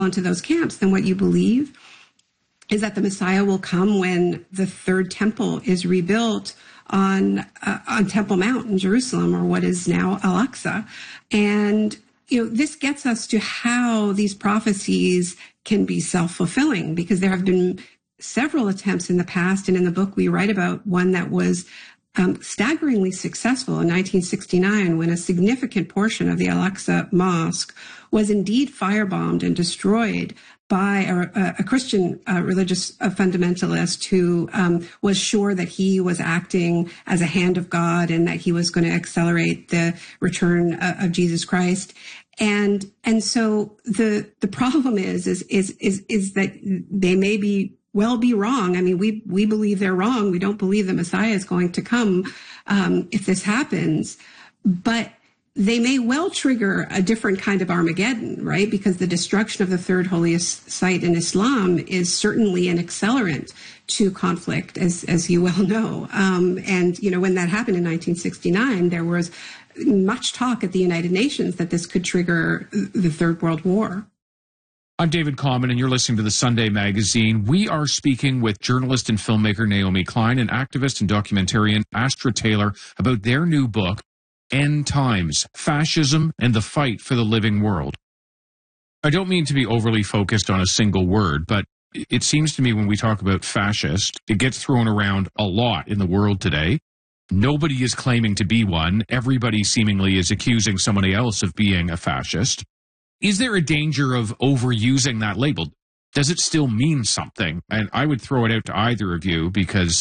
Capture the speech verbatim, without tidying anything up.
into those camps, then what you believe is that the Messiah will come when the third temple is rebuilt on uh, on Temple Mount in Jerusalem, or what is now Al-Aqsa. And, you know, this gets us to how these prophecies can be self-fulfilling, because there have been several attempts in the past, and in the book we write about one that was um, staggeringly successful in nineteen sixty-nine, when a significant portion of the Al-Aqsa Mosque was indeed firebombed and destroyed by a, a Christian uh, religious uh, fundamentalist who um, was sure that he was acting as a hand of God and that he was going to accelerate the return uh, of Jesus Christ. And and so the the problem is is is is is that they may be well be wrong. I mean, we we believe they're wrong. We don't believe the Messiah is going to come um, if this happens, but they may well trigger a different kind of Armageddon, right? Because the destruction of the third holiest site in Islam is certainly an accelerant to conflict, as as you well know. Um, and, you know, when that happened in nineteen sixty-nine, there was much talk at the United Nations that this could trigger the Third World War. I'm David Common, and you're listening to the Sunday Magazine. We are speaking with journalist and filmmaker Naomi Klein and activist and documentarian Astra Taylor about their new book, End Times, Fascism and the Fight for the Living World. I don't mean to be overly focused on a single word, but it seems to me when we talk about fascist, it gets thrown around a lot in the world today. Nobody is claiming to be one. Everybody seemingly is accusing somebody else of being a fascist. Is there a danger of overusing that label? Does it still mean something? And I would throw it out to either of you, because